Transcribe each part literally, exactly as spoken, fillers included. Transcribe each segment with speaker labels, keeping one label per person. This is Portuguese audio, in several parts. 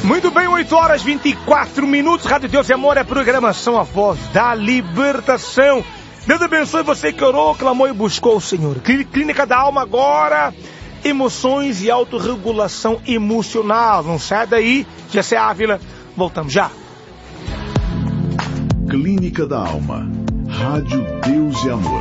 Speaker 1: Muito bem, oito horas e vinte e quatro minutos. Rádio Deus e Amor é programação, a voz da libertação. Deus abençoe você que orou, clamou e buscou o Senhor. Clínica da Alma agora, emoções e autorregulação emocional. Não sai daí, Jessé Ávila, voltamos já.
Speaker 2: Clínica da Alma, Rádio Deus e Amor.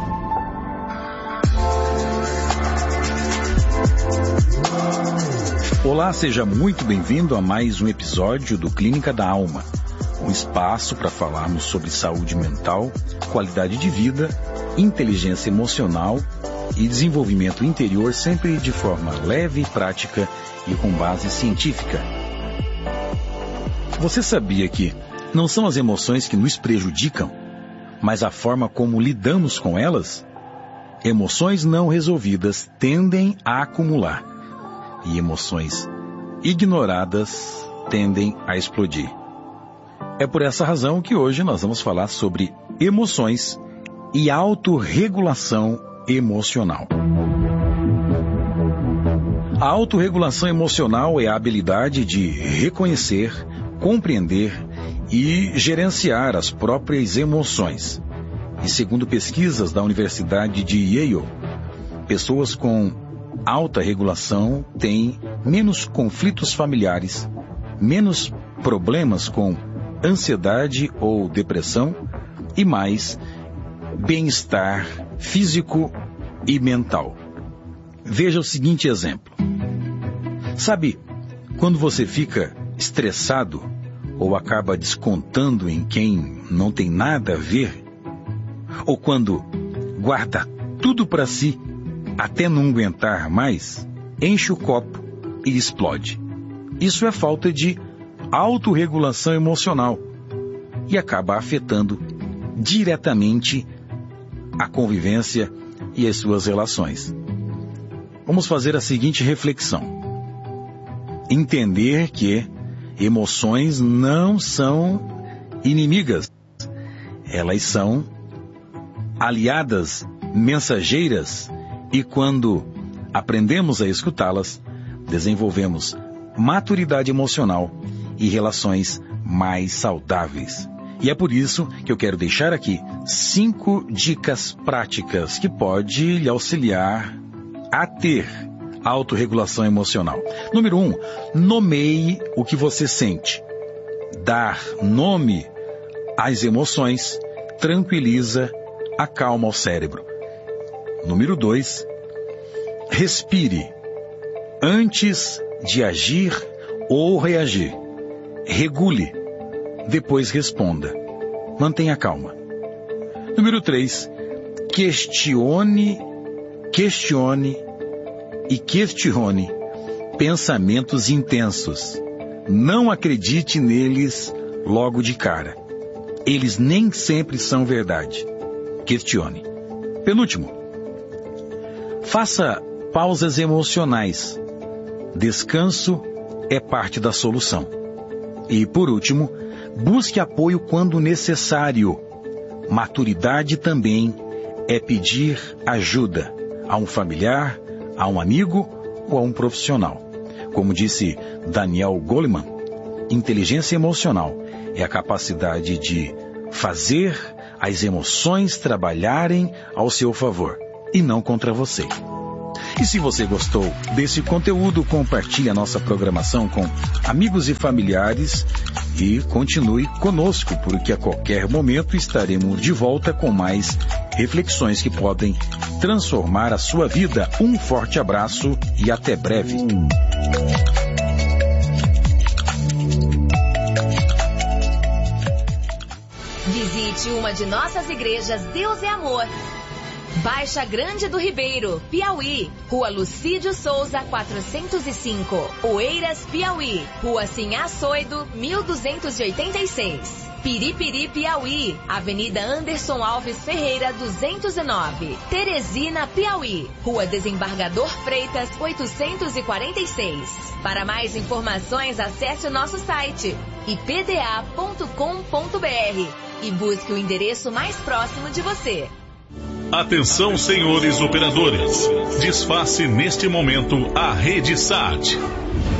Speaker 3: Olá, seja muito bem-vindo a mais um episódio do Clínica da Alma, um espaço para falarmos sobre saúde mental, qualidade de vida, inteligência emocional e desenvolvimento interior, sempre de forma leve, prática e com base científica. Você sabia que não são as emoções que nos prejudicam, mas a forma como lidamos com elas? Emoções não resolvidas tendem a acumular. E emoções ignoradas tendem a explodir. É por essa razão que hoje nós vamos falar sobre emoções e autorregulação emocional. A autorregulação emocional é a habilidade de reconhecer, compreender e gerenciar as próprias emoções. E segundo pesquisas da Universidade de Yale, pessoas com alta regulação têm menos conflitos familiares, menos problemas com ansiedade ou depressão e mais bem-estar físico e mental. Veja o seguinte exemplo. Sabe, quando você fica estressado ou acaba descontando em quem não tem nada a ver, ou quando guarda tudo para si até não aguentar mais, enche o copo e explode. Isso é falta de autorregulação emocional e acaba afetando diretamente a convivência e as suas relações. Vamos fazer a seguinte reflexão. Entender que emoções não são inimigas. Elas são aliadas, mensageiras. E quando aprendemos a escutá-las, desenvolvemos maturidade emocional e relações mais saudáveis. E é por isso que eu quero deixar aqui cinco dicas práticas que podem lhe auxiliar a ter autorregulação emocional. Número um, nomeie o que você sente. Dar nome às emoções tranquiliza, acalma o cérebro. Número dois, respire antes de agir ou reagir. Regule, depois responda. Mantenha calma. Número três, questione, questione e questione pensamentos intensos. Não acredite neles logo de cara. Eles nem sempre são verdade. Questione. Penúltimo, faça pausas emocionais. Descanso é parte da solução. E, por último, busque apoio quando necessário. Maturidade também é pedir ajuda a um familiar, a um amigo ou a um profissional. Como disse Daniel Goleman, inteligência emocional é a capacidade de fazer as emoções trabalharem ao seu favor e não contra você. E se você gostou desse conteúdo, compartilhe a nossa programação com amigos e familiares e continue conosco, porque a qualquer momento estaremos de volta com mais reflexões que podem transformar a sua vida. Um forte abraço e até breve.
Speaker 4: Visite uma de nossas igrejas Deus é Amor. Baixa Grande do Ribeiro, Piauí, Rua Lucídio Souza, quatrocentos e cinco, Oeiras, Piauí, Rua Sinhá Soido, mil duzentos e oitenta e seis. Piripiri, Piauí, Avenida Anderson Alves Ferreira, duzentos e nove. Teresina, Piauí, Rua Desembargador Freitas, oitocentos e quarenta e seis. Para mais informações, acesse o nosso site i p d a ponto com ponto b r e busque o endereço mais próximo de você.
Speaker 5: Atenção, senhores operadores. Desface neste momento a rede S A T.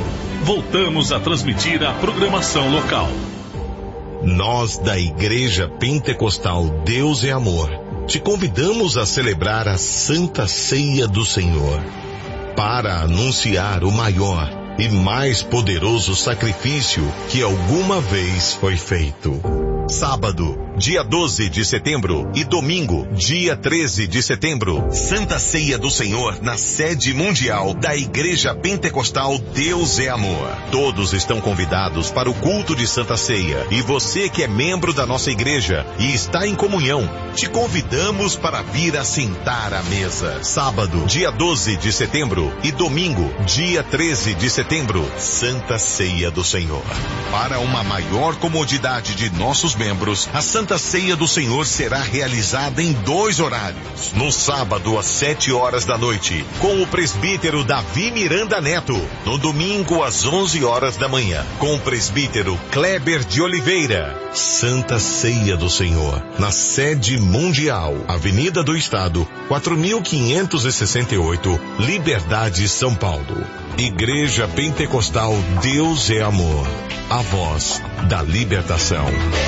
Speaker 5: voltamos a transmitir a programação local.
Speaker 6: Nós da Igreja Pentecostal Deus é Amor te convidamos a celebrar a Santa Ceia do Senhor para anunciar o maior e mais poderoso sacrifício que alguma vez foi feito. Sábado, dia doze de setembro e domingo, dia treze de setembro, Santa Ceia do Senhor na sede mundial da Igreja Pentecostal Deus é Amor. Todos estão convidados para o culto de Santa Ceia e você que é membro da nossa igreja e está em comunhão, te convidamos para vir assentar à mesa. Sábado, dia doze de setembro e domingo, dia treze de setembro, Santa Ceia do Senhor. Para uma maior comodidade de nossos membros, a Santa Ceia do Senhor será realizada em dois horários. No sábado, às sete horas da noite, com o presbítero Davi Miranda Neto. No domingo, às onze horas da manhã, com o presbítero Kleber de Oliveira. Santa Ceia do Senhor, na sede mundial, Avenida do Estado, quatro mil quinhentos e sessenta e oito, Liberdade, São Paulo. Igreja Pentecostal Deus é Amor, a voz da libertação.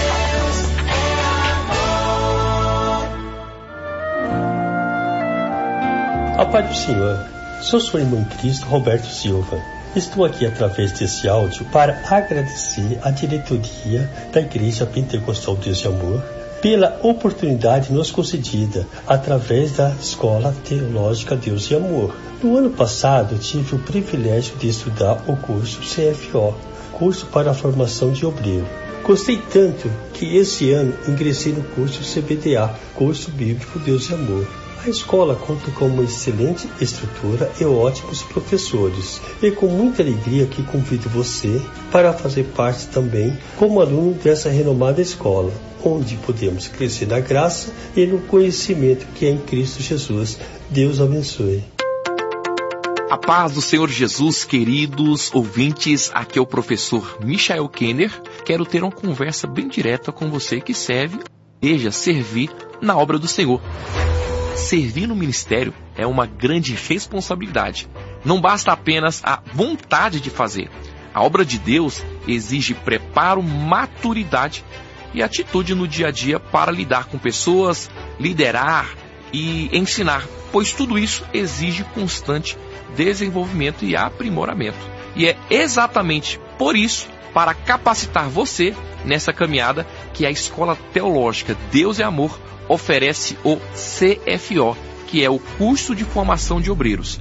Speaker 7: A paz do Senhor, sou sua irmã em Cristo, Roberto Silva. Estou aqui através desse áudio para agradecer à diretoria da Igreja Pentecostal Deus e Amor pela oportunidade nos concedida através da Escola Teológica Deus e Amor. No ano passado, tive o privilégio de estudar o curso C F O, curso para a formação de obreiro. Gostei tanto que esse ano ingressei no curso C B D A, curso bíblico Deus e Amor. A escola conta com uma excelente estrutura e ótimos professores. E com muita alegria que convido você para fazer parte também como aluno dessa renomada escola, onde podemos crescer na graça e no conhecimento que é em Cristo Jesus. Deus abençoe.
Speaker 8: A paz do Senhor Jesus, queridos ouvintes, aqui é o professor Michael Kenner. Quero ter uma conversa bem direta com você que serve, deseja servir na obra do Senhor. Servir no ministério é uma grande responsabilidade. Não basta apenas a vontade de fazer. A obra de Deus exige preparo, maturidade e atitude no dia a dia para lidar com pessoas, liderar e ensinar, pois tudo isso exige constante desenvolvimento e aprimoramento. E é exatamente por isso, para capacitar você nessa caminhada, que a Escola Teológica Deus é Amor oferece o C F O, que é o curso de formação de obreiros.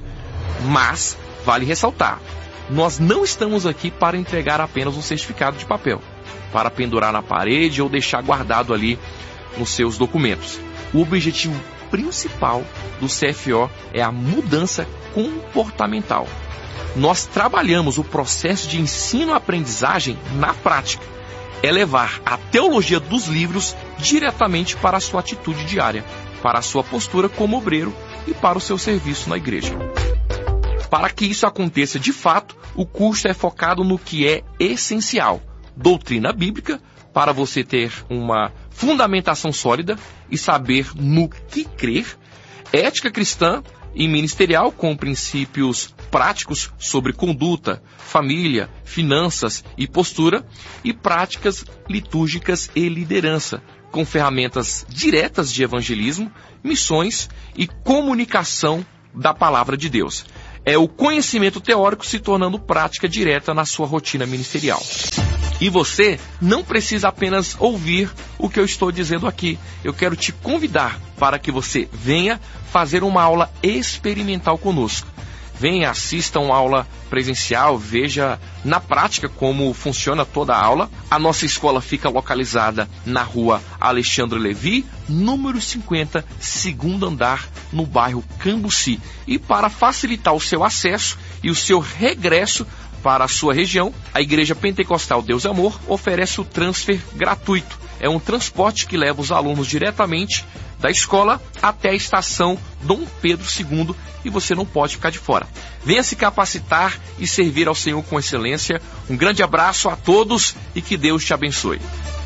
Speaker 8: Mas, vale ressaltar, nós não estamos aqui para entregar apenas um certificado de papel, para pendurar na parede ou deixar guardado ali nos seus documentos. O objetivo principal do C F O é a mudança comportamental. Nós trabalhamos o processo de ensino-aprendizagem na prática. É levar a teologia dos livros diretamente para a sua atitude diária, para a sua postura como obreiro e para o seu serviço na igreja. Para que isso aconteça de fato, o curso é focado no que é essencial: doutrina bíblica, para você ter uma fundamentação sólida e saber no que crer, ética cristã e ministerial, com princípios práticos sobre conduta, família, finanças e postura, e práticas litúrgicas e liderança, com ferramentas diretas de evangelismo, missões e comunicação da palavra de Deus. É o conhecimento teórico se tornando prática direta na sua rotina ministerial. E você não precisa apenas ouvir o que eu estou dizendo aqui. Eu quero te convidar para que você venha fazer uma aula experimental conosco. Venha, assista uma aula presencial, veja na prática como funciona toda a aula. A nossa escola fica localizada na rua Alexandre Levi, número cinquenta, segundo andar, no bairro Cambuci. E para facilitar o seu acesso e o seu regresso para a sua região, a Igreja Pentecostal Deus e Amor oferece o transfer gratuito. É um transporte que leva os alunos diretamente da escola até a estação Dom Pedro segundo, e você não pode ficar de fora. Venha se capacitar e servir ao Senhor com excelência. Um grande abraço a todos e que Deus te abençoe.